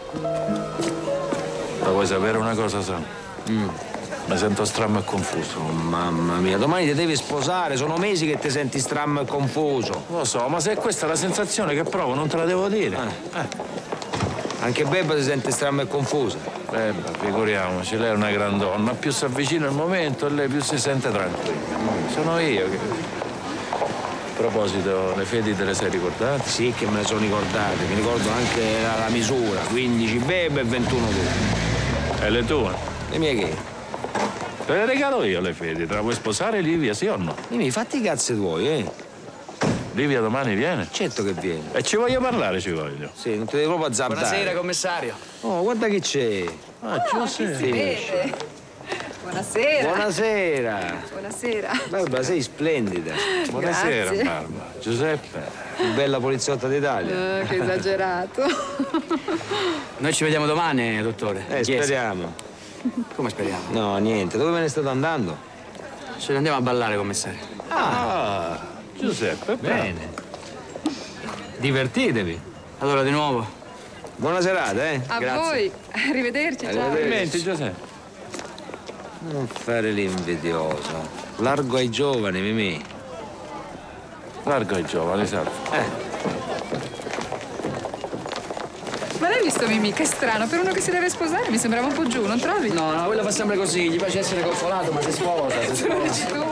Ma vuoi sapere una cosa, Sam? Mi sento strammo e confuso. Oh, mamma mia, domani ti devi sposare, sono mesi che ti senti strammo e confuso. Lo so, ma se questa è la sensazione che provo, non te la devo dire. Anche Bebba si sente strammo e confusa. Bebba, figuriamoci, lei è una gran donna. Più si avvicina il momento e lei più si sente tranquilla. Sono io che... A proposito, le fedi te le sei ricordate? Sì, che me le sono ricordate, mi ricordo anche la misura, 15 Bebba e 21 tu. E le tue? Le mie che? Te le regalo io le fedi, te la vuoi sposare Livia, sì o no? Mimì, fatti i cazzi tuoi, eh? Livia domani viene? Certo che viene. E ci voglio parlare, ci voglio. Sì, non ti devi proprio azzardare. Buonasera, commissario. Oh, guarda chi c'è. Vede. Buonasera. Buonasera. Buonasera. Barba, sei splendida. Buonasera, Grazie. Barba. Giuseppe. Più bella poliziotta d'Italia. Che esagerato. Noi ci vediamo domani, dottore. Chiesa. Speriamo. Come speriamo? No, niente. Dove me ne state andando? Ce ne andiamo a ballare, commissario. Ah, Giuseppe, Bene. Divertitevi. Allora, di nuovo. Buona serata, eh? A Grazie. voi. Arrivederci. Ciao. complimenti, Giuseppe. Non fare l'invidioso. Largo ai giovani, Mimì. Largo ai giovani, esatto. Ma l'hai visto Mimì? Che strano, per uno che si deve sposare mi sembrava un po' giù, non trovi? No, quello fa sempre così. Gli piace essere coccolato, ma si sposa. Tu.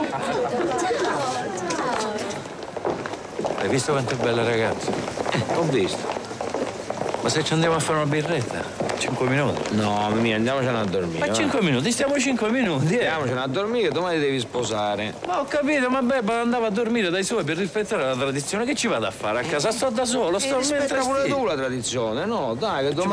Hai visto quanto è bella ragazza? Ho visto. Ma se ci andiamo a fare una birretta? 5 minuti. No, Mimì, andiamocene a dormire. Ma va. 5 minuti, stiamo 5 minuti, Andiamocene a dormire, domani devi sposare. Ma ho capito, ma Bebba andava a dormire dai suoi per rispettare la tradizione. Che ci vado a fare a casa? Sto da solo, sto Rispetta mentre pure stiro. tu la tradizione, no? Dai, che domani.